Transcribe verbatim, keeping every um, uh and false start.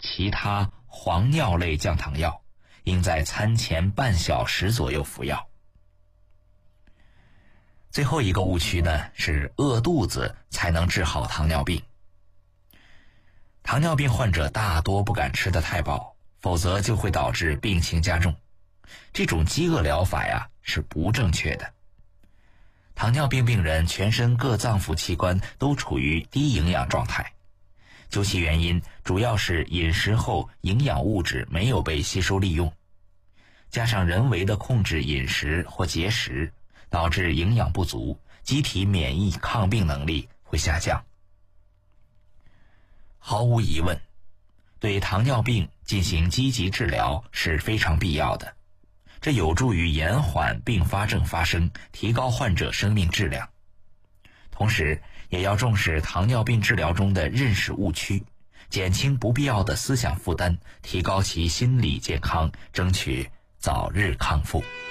其他黄尿类降糖药，应在餐前半小时左右服药。最后一个误区呢，是饿肚子才能治好糖尿病。糖尿病患者大多不敢吃得太饱，否则就会导致病情加重。这种饥饿疗法呀，是不正确的。糖尿病病人全身各脏腑器官都处于低营养状态，究其原因，主要是饮食后营养物质没有被吸收利用，加上人为的控制饮食或节食，导致营养不足，机体免疫抗病能力会下降。毫无疑问，对糖尿病进行积极治疗是非常必要的，这有助于延缓并发症发生，提高患者生命质量。同时，也要重视糖尿病治疗中的认识误区，减轻不必要的思想负担，提高其心理健康，争取早日康复。